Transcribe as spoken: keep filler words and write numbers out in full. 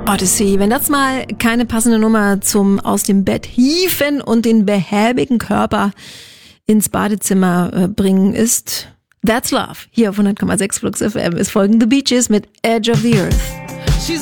Odyssey. Wenn das mal keine passende Nummer zum aus dem Bett hieven und den behäbigen Körper ins Badezimmer äh, bringen ist, That's Love. Hier auf hundert Komma sechs Flux F M ist folgende Bee Gees mit Edge of the Earth. She's